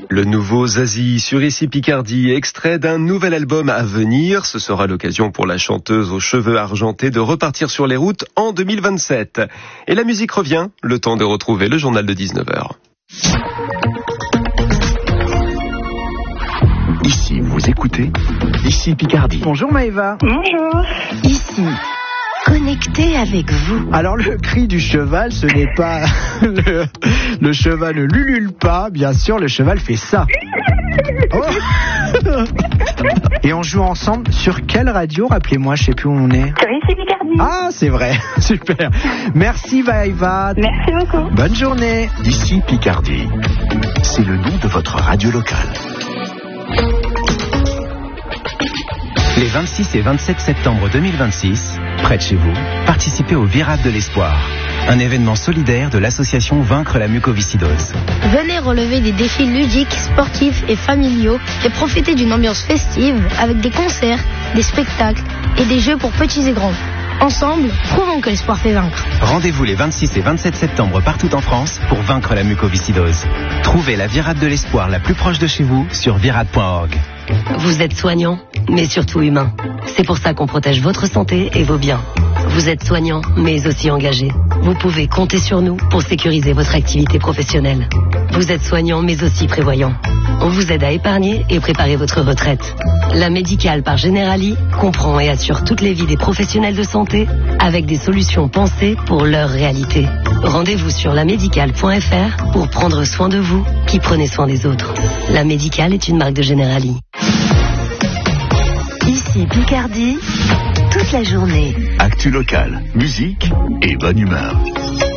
Le nouveau Zazie sur Ici Picardie, extrait d'un nouvel album à venir. Ce sera l'occasion pour la chanteuse aux cheveux argentés de repartir sur les routes en 2027. Et la musique revient, le temps de retrouver le journal de 19h. Ici, vous écoutez Ici Picardie. Bonjour Maëva. Bonjour. Ici, connecté avec vous. Alors le cri du cheval, ce n'est pas... le cheval ne l'ulule pas, bien sûr, le cheval fait ça. Oh. Et on joue ensemble sur quelle radio? Rappelez-moi, je sais plus où on est. Sur Ici Picardie. Ah, c'est vrai, super. Merci Maëva. Merci beaucoup. Bonne journée. Ici Picardie. C'est le nom de votre radio locale. Les 26 et 27 septembre 2026, près de chez vous, participez au Virade de l'Espoir, un événement solidaire de l'association Vaincre la mucoviscidose. Venez relever des défis ludiques, sportifs et familiaux et profiter d'une ambiance festive avec des concerts, des spectacles et des jeux pour petits et grands. Ensemble, prouvons que l'espoir fait vaincre. Rendez-vous les 26 et 27 septembre partout en France pour vaincre la mucoviscidose. Trouvez la Virade de l'Espoir la plus proche de chez vous sur virade.org. Vous êtes soignant, mais surtout humain. C'est pour ça qu'on protège votre santé et vos biens. Vous êtes soignant, mais aussi engagé. Vous pouvez compter sur nous pour sécuriser votre activité professionnelle. Vous êtes soignant, mais aussi prévoyant. On vous aide à épargner et préparer votre retraite. La Médicale par Generali comprend et assure toutes les vies des professionnels de santé avec des solutions pensées pour leur réalité. Rendez-vous sur lamédicale.fr pour prendre soin de vous qui prenez soin des autres. La Médicale est une marque de Generali. Ici Picardie, toute la journée. Actu locale, musique et bonne humeur.